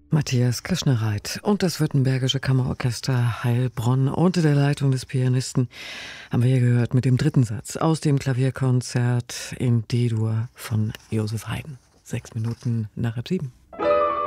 Matthias Kirschner-Reit und das Württembergische Kammerorchester Heilbronn unter der Leitung des Pianisten haben wir hier gehört mit dem dritten Satz aus dem Klavierkonzert in D-Dur von Josef Haydn. 6 Minuten nach halb 7.